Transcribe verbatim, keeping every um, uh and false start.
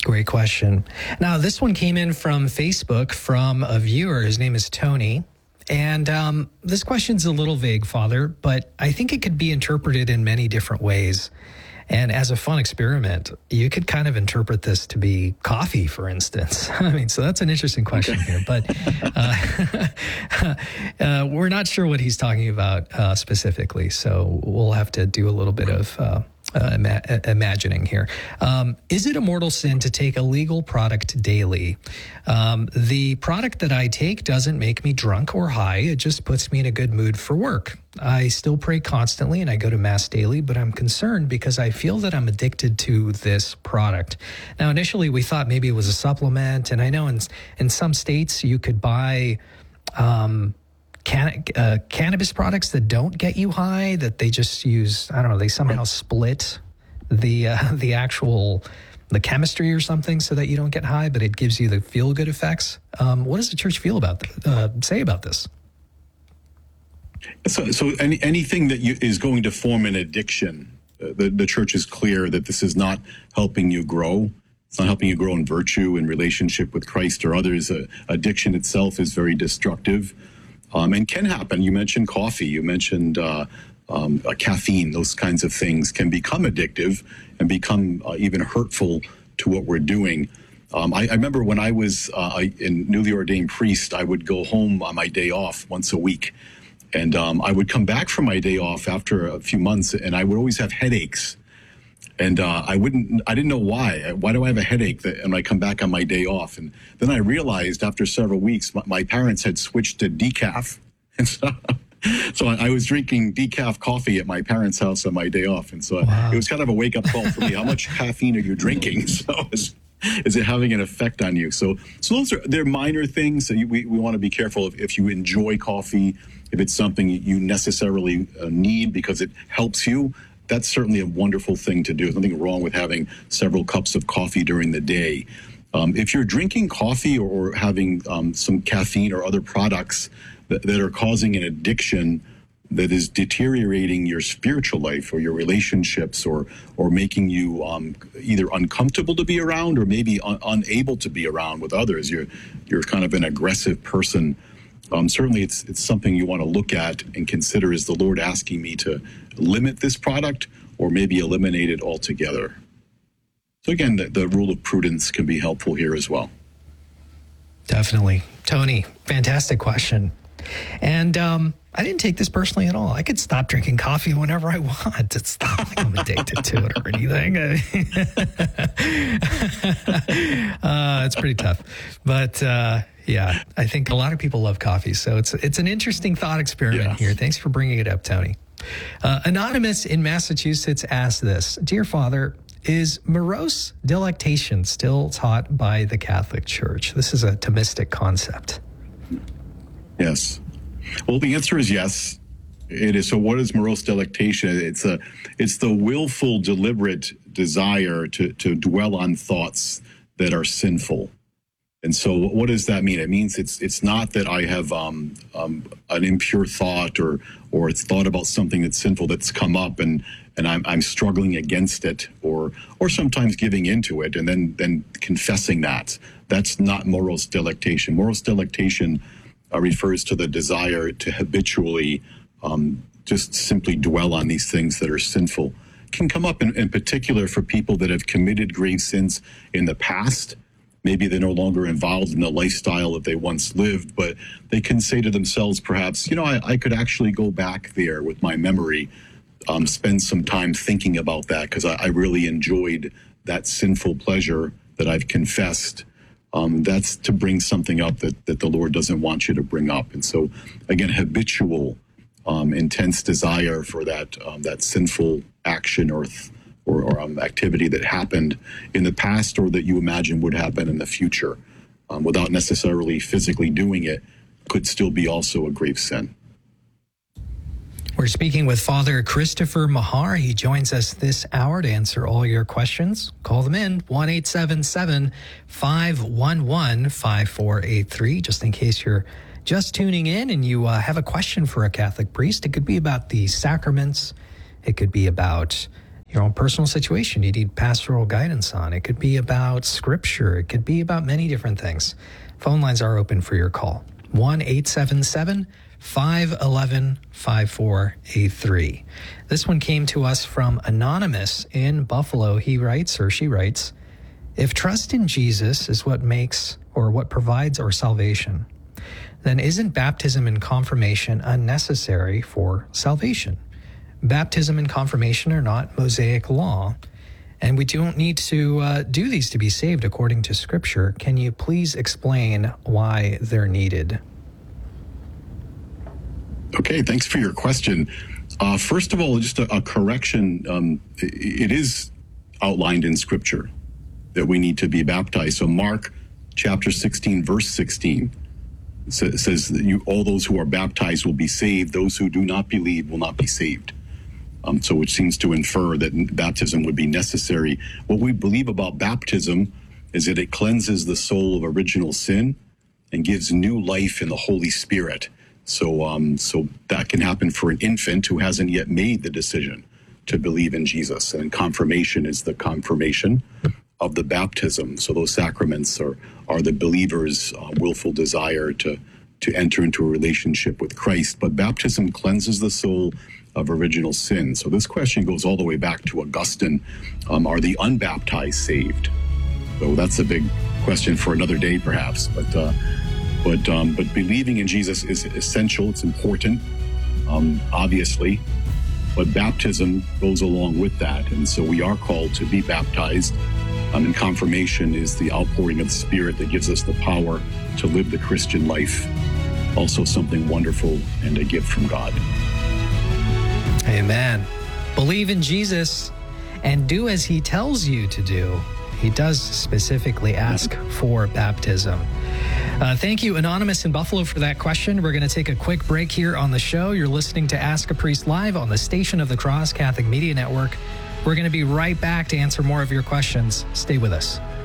Great question. Now, this one came in from Facebook from a viewer. His name is Tony. And um, this question's a little vague, Father, but I think it could be interpreted in many different ways. And as a fun experiment, you could kind of interpret this to be coffee, for instance. I mean, so that's an interesting question okay. here. But uh, uh, we're not sure what he's talking about uh, specifically. So we'll have to do a little bit of uh, uh, ima- imagining here. Um, is it a mortal sin to take a legal product daily? Um, the product that I take doesn't make me drunk or high. It just puts me in a good mood for work. I still pray constantly and I go to Mass daily, but I'm concerned because I feel that I'm addicted to this product. Now, initially we thought maybe it was a supplement, and I know in in some states you could buy um, can, uh, cannabis products that don't get you high, that they just use, I don't know, they somehow split the uh, the actual the chemistry or something so that you don't get high, but it gives you the feel-good effects. Um, what does the church feel about th- uh, say about this? So, so any, anything that you, is going to form an addiction, uh, the, the church is clear that this is not helping you grow. It's not helping you grow in virtue, in relationship with Christ or others. Uh, addiction itself is very destructive um, and can happen. You mentioned coffee. You mentioned uh, um, uh, caffeine. Those kinds of things can become addictive and become uh, even hurtful to what we're doing. Um, I, I remember when I was uh, a newly ordained priest, I would go home on my day off once a week. And um, I would come back from my day off after a few months, and I would always have headaches. And uh, I wouldn't, I didn't know why. Why do I have a headache that, when I come back on my day off? And then I realized after several weeks, my, my parents had switched to decaf. And so, so I, I was drinking decaf coffee at my parents' house on my day off. And so wow. It was kind of a wake-up call for me. How much caffeine are you drinking? So is, is it having an effect on you? So, so those are, they're minor things. So you, we, we want to be careful if, if you enjoy coffee. If it's something you necessarily uh, need because it helps you, that's certainly a wonderful thing to do. There's nothing wrong with having several cups of coffee during the day. Um, if you're drinking coffee or, or having um, some caffeine or other products that, that are causing an addiction that is deteriorating your spiritual life or your relationships or or making you um, either uncomfortable to be around or maybe un- unable to be around with others, you're you're kind of an aggressive person. Um, certainly, it's it's something you want to look at and consider. Is the Lord asking me to limit this product or maybe eliminate it altogether? So again, the, the rule of prudence can be helpful here as well. Definitely. Tony, fantastic question. And um, I didn't take this personally at all. I could stop drinking coffee whenever I want. It's not like I'm addicted to it or anything. uh, it's pretty tough. But uh, yeah, I think a lot of people love coffee. So it's it's an interesting thought experiment yes. here. Thanks for bringing it up, Tony. Uh, Anonymous in Massachusetts asked this. Dear Father, is morose delectation still taught by the Catholic Church? This is a Thomistic concept. Yes. Well, the answer is yes. It is. So what is morose delectation? It's a, it's the willful, deliberate desire to, to dwell on thoughts that are sinful. And so what does that mean? It means it's it's not that I have um, um, an impure thought or or it's thought about something that's sinful that's come up and and I'm I'm struggling against it or or sometimes giving into it and then then confessing that. That's not morose delectation. Morose delectation uh, refers to the desire to habitually um, just simply dwell on these things that are sinful. It can come up in, in particular for people that have committed grave sins in the past. Maybe they're no longer involved in the lifestyle that they once lived, but they can say to themselves, perhaps, you know, I, I could actually go back there with my memory, um, spend some time thinking about that because I, I really enjoyed that sinful pleasure that I've confessed. Um, that's to bring something up that, that the Lord doesn't want you to bring up. And so, again, habitual, um, intense desire for that um, that sinful action or th- or, or um, activity that happened in the past or that you imagine would happen in the future um, without necessarily physically doing it could still be also a grave sin. We're speaking with Father Christopher Mahar. He joins us this hour to answer all your questions. Call them in, one eight seven seven, five one one, five four eight three, just in case you're just tuning in and you uh, have a question for a Catholic priest. It could be about the sacraments. It could be about your own personal situation you need pastoral guidance on. It could be about scripture. It could be about many different things. Phone lines are open for your call. one eight seven seven, five one one, five four eight three. This one came to us from Anonymous in Buffalo. He writes, or she writes, if trust in Jesus is what makes or what provides our salvation, then isn't baptism and confirmation unnecessary for salvation? Baptism and confirmation are not Mosaic law, and we don't need to uh, do these to be saved according to Scripture. Can you please explain why they're needed? Okay, thanks for your question. Uh, first of all, just a, a correction. Um, it, it is outlined in Scripture that we need to be baptized. So Mark chapter sixteen, verse sixteen sa- says that you, all those who are baptized will be saved. Those who do not believe will not be saved. Um, so which seems to infer that baptism would be necessary. What we believe about baptism is that it cleanses the soul of original sin and gives new life in the Holy Spirit. So, um, so that can happen for an infant who hasn't yet made the decision to believe in Jesus. And confirmation is the confirmation of the baptism. So those sacraments are, are the believer's uh, willful desire to, to enter into a relationship with Christ. But baptism cleanses the soul of original sin. So this question goes all the way back to Augustine. Um, are the unbaptized saved? So that's a big question for another day, perhaps. But uh, but um, but believing in Jesus is essential. It's important, um, obviously. But baptism goes along with that, and so we are called to be baptized. Um, and confirmation is the outpouring of the Spirit that gives us the power to live the Christian life. Also, something wonderful and a gift from God. Amen. Believe in Jesus and do as he tells you to do. He does specifically ask for baptism. Uh, thank you, Anonymous in Buffalo, for that question. We're going to take a quick break here on the show. You're listening to Ask a Priest live on the Station of the Cross Catholic Media Network. We're going to be right back to answer more of your questions. Stay with us.